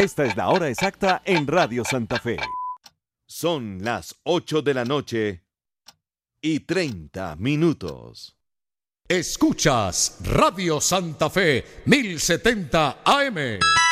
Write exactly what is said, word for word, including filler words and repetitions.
Esta es la hora exacta en Radio Santa Fe. Son las ocho de la noche y treinta minutos. Escuchas Radio Santa Fe mil setenta A M.